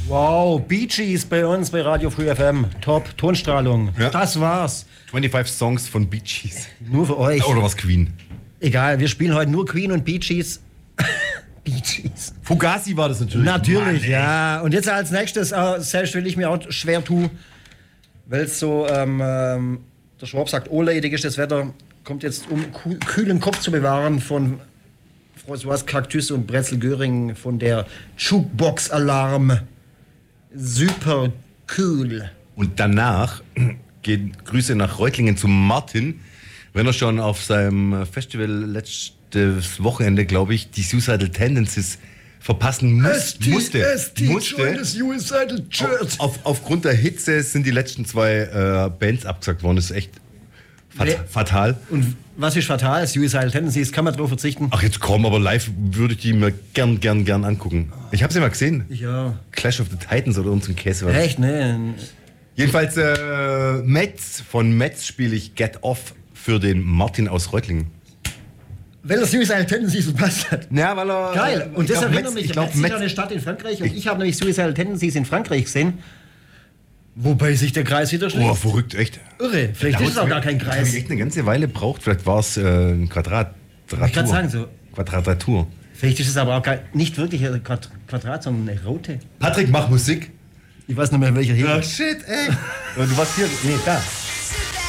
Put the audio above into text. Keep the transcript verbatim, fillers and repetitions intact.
Wow, Bee Gees bei uns bei Radio Free F M. Top, Tonstrahlung. Ja. Das war's. fünfundzwanzig Songs von Bee Gees. Nur für euch. Oder was Queen? Egal, wir spielen heute nur Queen und Bee Gees. Bee Gees. Fugazi war das natürlich. Natürlich, Mann, ja. Und jetzt als nächstes, äh, selbst will ich mir auch schwer tun, weil es so, ähm, ähm, der Schwab sagt, ohrlädig ist das Wetter, kommt jetzt, um küh- kühlen Kopf zu bewahren, von François Cactus und Bretzel Göring von der Jukebox-Alarm. Super cool. Und danach gehen Grüße nach Reutlingen zu Martin, wenn er schon auf seinem Festival letztes Wochenende, glaube ich, die Suicidal Tendencies verpassen muss, musste. musste. Suicidal Auf, auf, aufgrund der Hitze sind die letzten zwei äh, Bands abgesagt worden. Das ist echt fat Nee. fatal. Und was ist fatal? Suicidal Tendencies, kann man drauf verzichten? Ach, jetzt komm, aber live würde ich die mir gern, gern, gern angucken. Ich habe sie mal gesehen. Ja. Clash of the Titans oder unseren Käse. war das. Echt, ne? Jedenfalls äh, Metz, von Metz spiele ich Get Off für den Martin aus Reutlingen. Weil er Suicidal Tendencies verpasst hat. Ja, weil er... Geil. Und ich das glaub, erinnert Metz- mich, Ich glaube, Metz ist ja eine Metz... Stadt in Frankreich und ich habe nämlich Suicidal Tendencies in Frankreich gesehen. Wobei sich der Kreis wieder schließt. Oh, verrückt, echt. Irre. Vielleicht ist es auch gar kein Das habe Kreis. ich echt eine ganze Weile braucht. Vielleicht war es äh, ein Quadrat. Ich kann sagen so. Quadratur. Vielleicht ist es aber auch gar nicht wirklich ein Quad- Quadrat, sondern eine Rote. Patrick, mach Musik. Ich weiß nicht mehr, welcher hier. shit, ey. Du warst hier... Nee, da.